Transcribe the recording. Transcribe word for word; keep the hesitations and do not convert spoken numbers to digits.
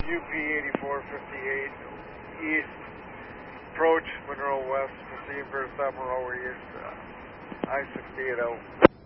U P eighty-four fifty-eight east, approach Monroe West, proceed for Summer over east, uh, I sixty-eight out.